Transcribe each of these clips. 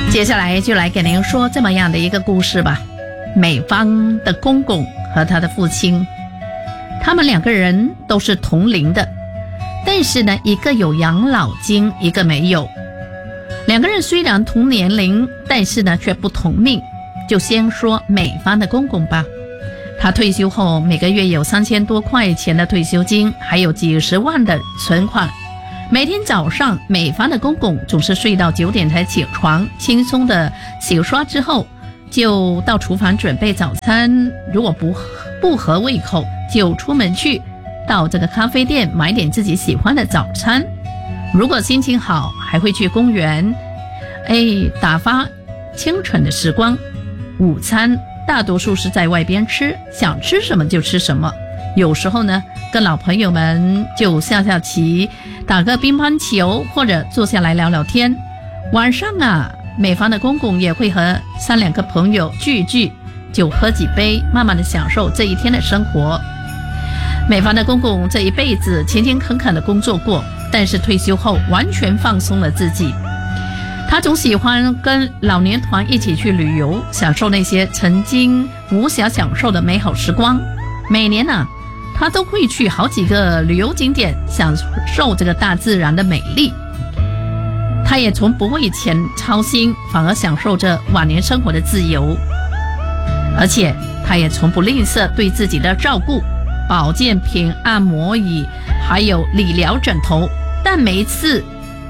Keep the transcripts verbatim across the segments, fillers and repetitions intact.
接下来就来给您说这么样的一个故事吧。美芳的公公和他的父亲，他们两个人都是同龄的，但是呢，一个有养老金，一个没有。两个人虽然同年龄，但是呢却不同命。就先说美芳的公公吧，他退休后每个月有三千多块钱的退休金，还有几十万的存款。每天早上，美芳的公公总是睡到九点才起床，轻松的洗刷之后，就到厨房准备早餐。如果不不合胃口，就出门去到这个咖啡店买点自己喜欢的早餐。如果心情好，还会去公园，哎，打发清晨的时光。午餐大多数是在外边吃，想吃什么就吃什么。有时候呢，跟老朋友们就下下棋，打个乒乓球，或者坐下来聊聊天。晚上啊，美芳的公公也会和三两个朋友聚一聚，就喝几杯，慢慢的享受这一天的生活。美芳的公公这一辈子勤勤恳恳的工作过，但是退休后完全放松了自己。他总喜欢跟老年团一起去旅游，享受那些曾经无暇享受的美好时光。每年呢、啊，他都会去好几个旅游景点，享受这个大自然的美丽。他也从不为钱操心，反而享受着晚年生活的自由。而且他也从不吝啬对自己的照顾，保健品、按摩椅，还有理疗枕头。但每一次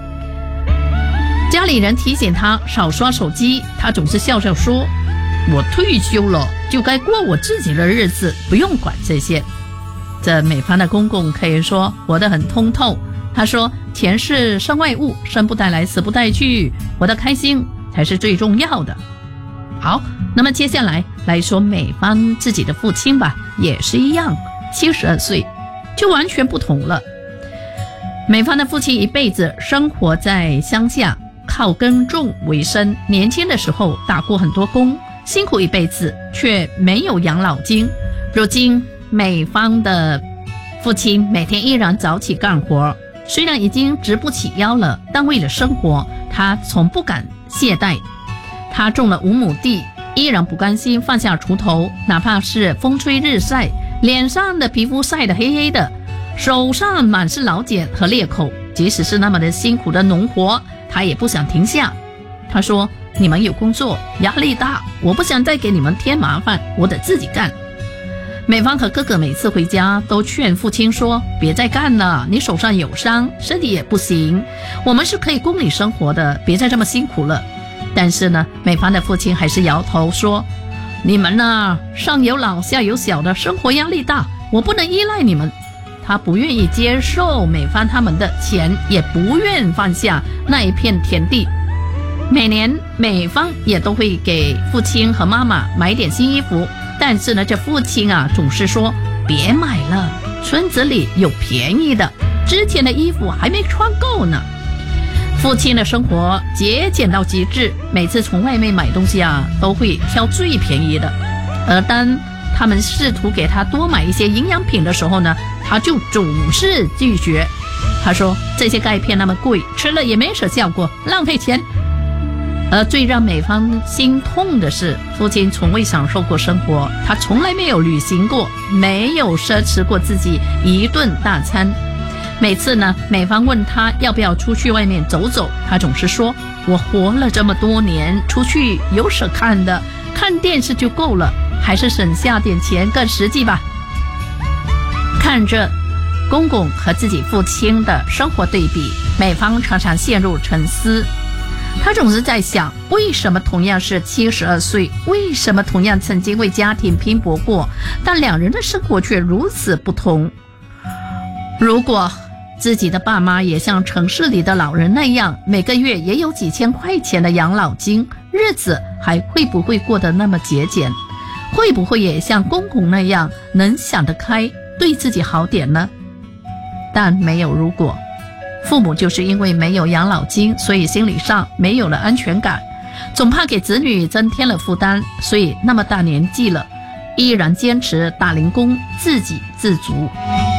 家里人提醒他少刷手机，他总是笑笑说，我退休了，就该过我自己的日子，不用管这些。这美芳的公公可以说活得很通透。他说，钱是身外物，生不带来，死不带去，活得开心才是最重要的。好，那么接下来来说美芳自己的父亲吧，也是一样，七十二岁就完全不同了。美芳的父亲一辈子生活在乡下，靠耕种为生，年轻的时候打过很多工，辛苦一辈子，却没有养老金。如今美芳的父亲每天依然早起干活，虽然已经直不起腰了，但为了生活，他从不敢懈怠。他种了五亩地，依然不甘心放下锄头，哪怕是风吹日晒，脸上的皮肤晒得黑黑的，手上满是老茧和裂口，即使是那么的辛苦的农活，他也不想停下。他说，你们有工作，压力大，我不想再给你们添麻烦，我得自己干。美芳和哥哥每次回家都劝父亲说，别再干了，你手上有伤，身体也不行，我们是可以供你生活的，别再这么辛苦了。但是呢，美芳的父亲还是摇头说，你们呢，上有老下有小的，生活压力大，我不能依赖你们。他不愿意接受美芳他们的钱，也不愿放下那一片田地。每年美芳也都会给父亲和妈妈买点新衣服，但是呢，这父亲啊总是说，别买了，村子里有便宜的，之前的衣服还没穿够呢。父亲的生活节俭到极致，每次从外面买东西啊都会挑最便宜的。而当他们试图给他多买一些营养品的时候呢，他就总是拒绝。他说，这些钙片那么贵，吃了也没什么效果，浪费钱。而最让美芳心痛的是，父亲从未享受过生活，他从来没有旅行过，没有奢侈过自己一顿大餐。每次呢，美芳问他要不要出去外面走走，他总是说，我活了这么多年，出去有什看的，看电视就够了，还是省下点钱更实际吧。看着公公和自己父亲的生活对比，美芳常常陷入沉思。他总是在想，为什么同样是七十二岁，为什么同样曾经为家庭拼搏过，但两人的生活却如此不同。如果自己的爸妈也像城市里的老人那样，每个月也有几千块钱的养老金，日子还会不会过得那么节俭？会不会也像公公那样能想得开，对自己好点呢？但没有如果。父母就是因为没有养老金，所以心理上没有了安全感，总怕给子女增添了负担，所以那么大年纪了，依然坚持打零工，自给自足。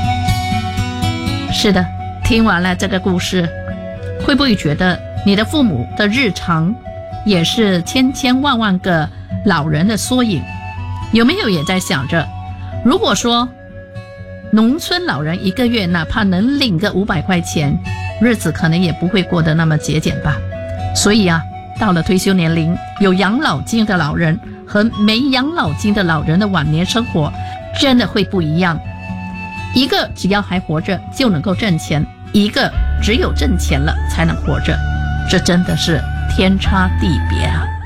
是的，听完了这个故事，会不会觉得你的父母的日常也是千千万万个老人的缩影。有没有也在想着，如果说农村老人一个月哪怕能领个五百块钱，日子可能也不会过得那么节俭吧。所以啊，到了退休年龄，有养老金的老人和没养老金的老人的晚年生活真的会不一样。一个只要还活着就能够挣钱，一个只有挣钱了才能活着，这真的是天差地别啊。